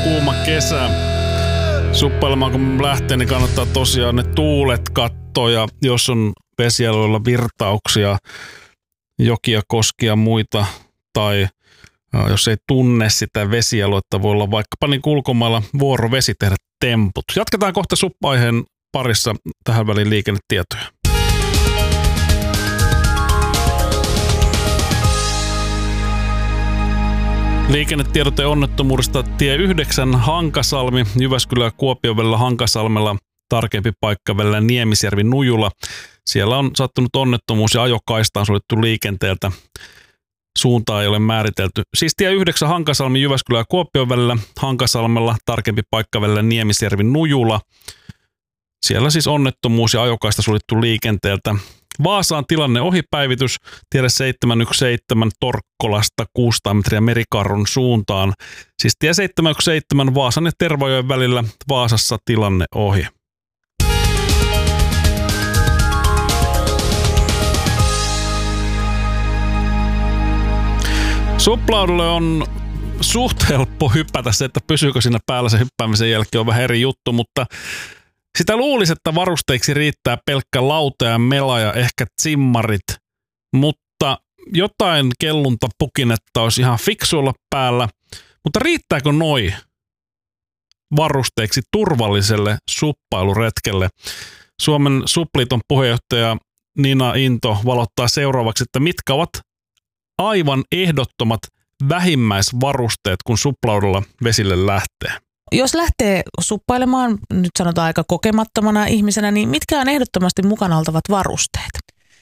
kuuma kesä. Suppailemaan kun lähtee, niin kannattaa tosiaan ne tuulet katsoa. Ja jos on vesialueilla virtauksia, jokia, koskia, muita, tai jos ei tunne sitä vesialuetta, voi olla vaikkapa niin ulkomailla vuorovesi tehdä temput. Jatketaan kohta suppa-aiheen parissa tähän väliin liikennetietoja. Liikennetiedote onnettomuudesta tie 9 Hankasalmi, Jyväskylä ja Kuopion välillä Hankasalmella, tarkempi paikka välillä Niemisjärvi Nujula. Siellä on sattunut onnettomuus ja ajokaista on suljettu liikenteeltä. Suuntaa ei ole määritelty. Siis tie 9 Hankasalmi, Jyväskylä ja Kuopion välillä Hankasalmella, tarkempi paikka välillä Niemisjärvi Nujula. Siellä siis onnettomuus ja ajokaista suljettu liikenteeltä. Vaasaan tilanne ohipäivitys, tielle 717 Torkkolasta 600 metriä Merikarron suuntaan. Siis tie 717 Vaasan ja Tervajoen välillä Vaasassa tilanne ohi. Suplaudulle on suht helppo hypätä. Se, että pysyykö siinä päällä se hyppäämisen jälkeen on vähän eri juttu, mutta sitä luulisi, että varusteiksi riittää pelkkä lauta ja mela ja ehkä tsimmarit, mutta jotain kelluntapukinetta olisi ihan fiksu olla päällä. Mutta riittääkö noi varusteiksi turvalliselle suppailuretkelle? Suomen Supliiton puheenjohtaja Nina Into valottaa seuraavaksi, että mitkä ovat aivan ehdottomat vähimmäisvarusteet, kun suplaudulla vesille lähtee. Jos lähtee suppailemaan, nyt sanotaan aika kokemattomana ihmisenä, niin mitkä on ehdottomasti mukana oltavat varusteet?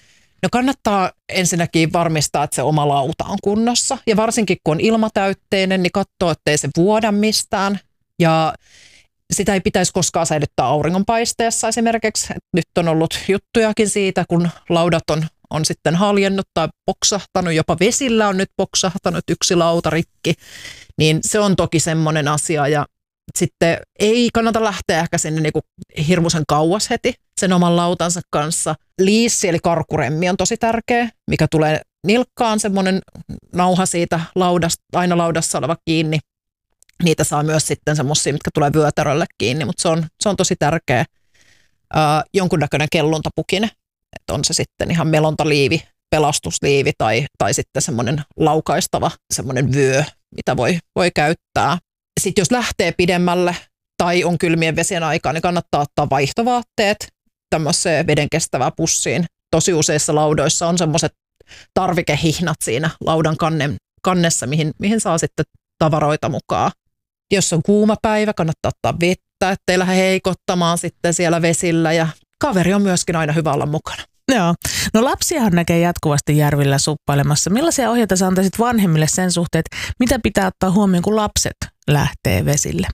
No kannattaa ensinnäkin varmistaa, että se oma lauta on kunnossa. Ja varsinkin kun on ilmatäytteinen, niin katsoo, ettei se vuoda mistään. Ja sitä ei pitäisi koskaan säilyttää auringonpaisteessa esimerkiksi. Nyt on ollut juttujakin siitä, kun laudat on sitten haljennut tai poksahtanut, jopa vesillä on nyt poksahtanut yksi lauta rikki. Niin se on toki semmoinen asia ja sitten ei kannata lähteä ehkä sinne niinku hirmuisen kauas heti sen oman lautansa kanssa. Liissi eli karkuremmi on tosi tärkeä, mikä tulee nilkkaan, semmoinen nauha siitä laudasta, aina laudassa oleva kiinni. Niitä saa myös sitten semmoisia, mitkä tulee vyötärölle kiinni, mutta se on tosi tärkeä. Jonkunnäköinen kelluntapukine, että on se sitten ihan melontaliivi, pelastusliivi tai sitten semmoinen laukaistava semmoinen vyö, mitä voi käyttää. Sitten jos lähtee pidemmälle tai on kylmien vesien aikaa, niin kannattaa ottaa vaihtovaatteet tämmöiseen vedenkestävään pussiin. Tosi useissa laudoissa on semmoiset tarvikehihnat siinä laudan kannessa, mihin saa sitten tavaroita mukaan. Jos on kuuma päivä, kannattaa ottaa vettä, ettei lähde heikottamaan sitten siellä vesillä ja kaveri on myöskin aina hyvä olla mukana. Joo. No lapsiahan näkee jatkuvasti järvillä suppailemassa. Millaisia ohjeita sä antaisit vanhemmille sen suhteen, että mitä pitää ottaa huomioon, kun lapset lähtee vesille?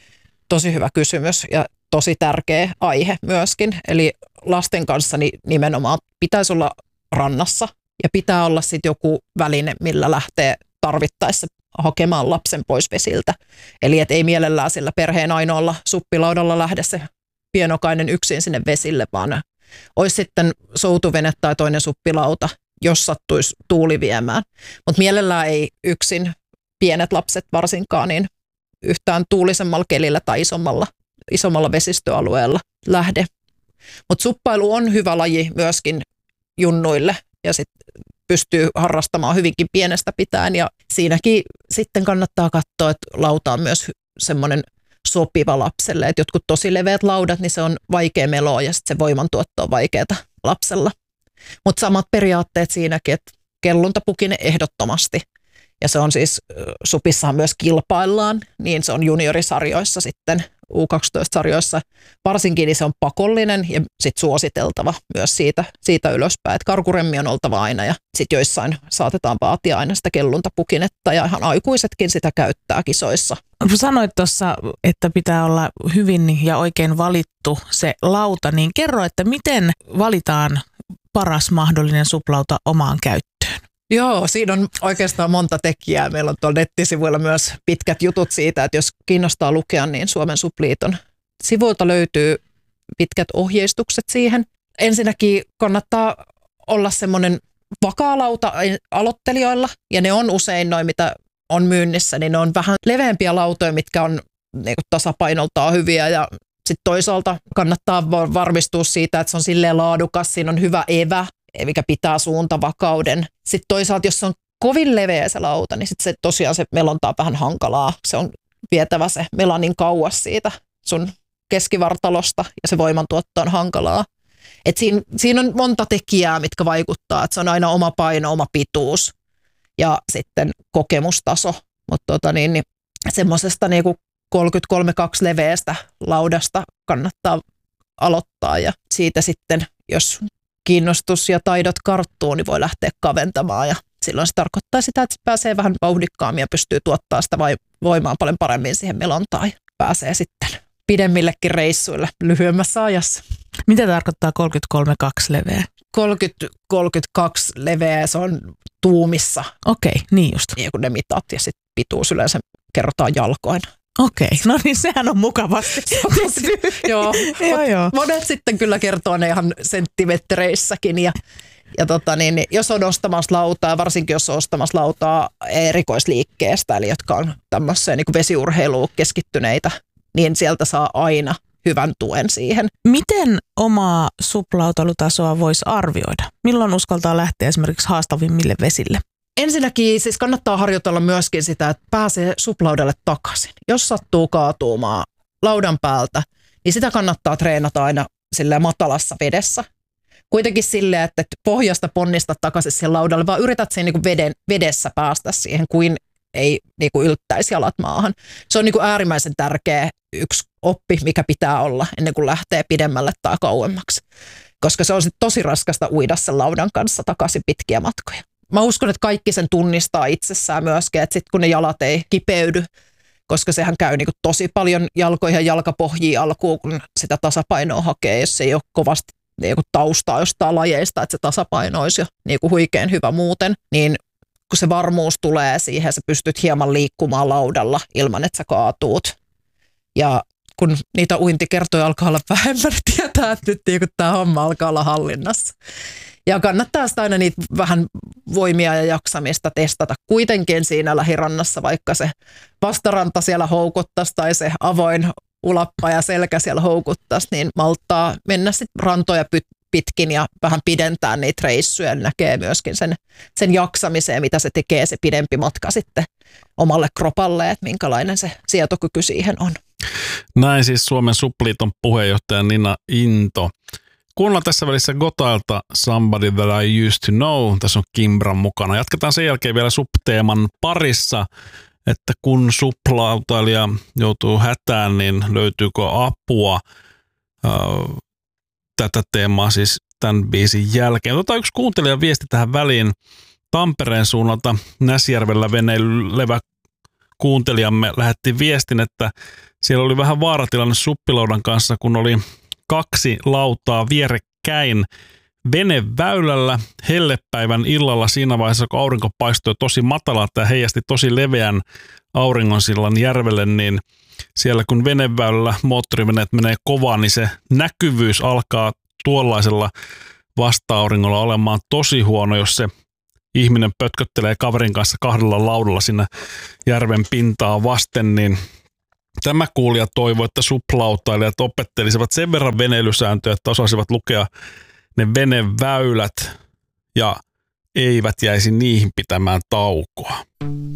Tosi hyvä kysymys ja tosi tärkeä aihe myöskin. Eli lasten kanssa nimenomaan pitäisi olla rannassa ja pitää olla sitten joku väline, millä lähtee tarvittaessa hakemaan lapsen pois vesiltä. Eli et ei mielellään sillä perheen ainoalla suppilaudalla lähde se pienokainen yksin sinne vesille, vaan olisi sitten soutuvene tai toinen suppilauta, jos sattuisi tuuli viemään. Mutta mielellään ei yksin pienet lapset varsinkaan niin yhtään tuulisemmalla kelillä tai isommalla vesistöalueella lähde. Mutta suppailu on hyvä laji myöskin junnuille ja sitten pystyy harrastamaan hyvinkin pienestä pitäen ja siinäkin sitten kannattaa katsoa, että lauta on myös semmoinen sopiva lapselle. Et jotkut tosi leveät laudat, niin se on vaikea meloa ja sitten se voimantuotto on vaikeaa lapsella. Mutta samat periaatteet siinäkin, että kelluntapukine ehdottomasti. Ja se on siis, supissahan myös kilpaillaan, niin se on juniorisarjoissa sitten, U12-sarjoissa varsinkin, niin se on pakollinen ja sitten suositeltava myös siitä ylöspäin. Että karkuremmi on oltava aina ja sitten joissain saatetaan vaatia aina sitä kelluntapukinetta ja ihan aikuisetkin sitä käyttää kisoissa. Sanoit tuossa, että pitää olla hyvin ja oikein valittu se lauta, niin kerro, että miten valitaan paras mahdollinen suplauta omaan käyttöön? Joo, siinä on oikeastaan monta tekijää. Meillä on tuolla nettisivuilla myös pitkät jutut siitä, että jos kiinnostaa lukea, niin Suomen Supliiton sivuilta löytyy pitkät ohjeistukset siihen. Ensinnäkin kannattaa olla semmoinen vakaa lauta aloittelijoilla, ja ne on usein noin, mitä on myynnissä, niin ne on vähän leveämpiä lautoja, mitkä on niin kuin tasapainoltaan hyviä ja sitten toisaalta kannattaa varmistua siitä, että se on silleen laadukas, siinä on hyvä evä, mikä pitää suuntavakauden. Sitten toisaalta, jos se on kovin leveä se lauta, niin sitten se tosiaan se melonta on vähän hankalaa. Se on vietävä se mela niin kauas siitä sun keskivartalosta ja se voimantuotto on hankalaa. Et siinä on monta tekijää, mitkä vaikuttaa. Et se on aina oma paino, oma pituus ja sitten kokemustaso. Mutta semmoisesta niinku 33-2 leveästä laudasta kannattaa aloittaa ja siitä sitten, jos kiinnostus ja taidot karttuu, niin voi lähteä kaventamaan ja silloin se tarkoittaa sitä, että pääsee vähän vauhdikkaammin ja pystyy tuottaa sitä voimaa paljon paremmin siihen melontaan ja pääsee sitten pidemmillekin reissuille lyhyemmässä ajassa. Mitä tarkoittaa 33-2 leveä? 30-32 leveä, se on tuumissa. Okei, niin just. Niin kun ne mitat ja sitten pituus yleensä kerrotaan jalkoina. Okei, no niin sehän on mukavasti. Joo. Joo. Monet sitten kyllä kertoo ne ihan senttimetreissäkin ja jos on ostamassa lautaa, varsinkin jos on ostamassa lautaa erikoisliikkeestä, eli jotka on tämmöiseen niin kuin vesiurheiluun keskittyneitä, niin sieltä saa aina hyvän tuen siihen. Miten omaa suplautailutasoa voisi arvioida? Milloin uskaltaa lähteä esimerkiksi haastavimmille vesille? Ensinnäkin siis kannattaa harjoitella myöskin sitä, että pääsee suplaudalle takaisin. Jos sattuu kaatumaan laudan päältä, niin sitä kannattaa treenata aina silleen matalassa vedessä. Kuitenkin silleen, että pohjasta ponnista takaisin siihen laudalle, vaan yrität sen niin kuin vedessä päästä siihen, kuin ei niin kuin yltäisi jalat maahan. Se on niin kuin äärimmäisen tärkeä yksi oppi, mikä pitää olla ennen kuin lähtee pidemmälle tai kauemmaksi. Koska se on sit tosi raskasta uida sen laudan kanssa takaisin pitkiä matkoja. Mä uskon, että kaikki sen tunnistaa itsessään myöskin, että sitten kun ne jalat ei kipeydy, koska sehän käy niin kuin tosi paljon jalkoihin ja jalkapohjiin alkuun, kun sitä tasapainoa hakee, jos se ei ole kovasti niin kuin taustaa jostain lajeista, että se tasapaino olisi jo niin kuin huikean hyvä muuten, niin kun se varmuus tulee siihen, sä pystyt hieman liikkumaan laudalla ilman, että sä kaatuut. Ja kun niitä uintikertoja alkaa olla vähemmän, tietää, että nyt niin tämä homma alkaa olla hallinnassa. Ja kannattaa sitä aina niitä vähän voimia ja jaksamista testata kuitenkin siinä lähirannassa, vaikka se vastaranta siellä houkuttaisi tai se avoin ulappa ja selkä siellä houkuttaisi, niin malttaa mennä sitten rantoja pitkin ja vähän pidentää niitä reissuja. Näkee myöskin sen jaksamiseen, mitä se tekee se pidempi matka sitten omalle kropalle, että minkälainen se sietokyky siihen on. Näin siis Suomen Supliiton puheenjohtaja Nina Into. Kuunnellaan tässä välissä Gotailta Somebody That I Used To Know. Tässä on Kimbran mukana. Jatketaan sen jälkeen vielä SUP-teeman parissa, että kun suplautailija joutuu hätään, niin löytyykö apua tätä teemaa siis tämän biisin jälkeen. Otetaan yksi kuuntelijan viesti tähän väliin Tampereen suunnalta. Näsjärvellä veneilevä kuuntelijamme lähetti viestin, että siellä oli vähän vaaratilanne suppilaudan kanssa, kun oli 2 lautaa vierekkäin veneväylällä hellepäivän illalla siinä vaiheessa, kun aurinko paistoi tosi matalalta ja heijasti tosi leveän auringonsillan järvelle, niin siellä kun veneväylällä moottoriveneet menee kovaa, niin se näkyvyys alkaa tuollaisella vasta-auringolla olemaan tosi huono, jos se ihminen pötköttelee kaverin kanssa 2 laudalla sinne järven pintaa vasten, niin tämä kuulija toivoi, että suplautailijat opettelisivat sen verran veneilysääntöjä, että osasivat lukea ne veneväylät ja eivät jäisi niihin pitämään taukoa.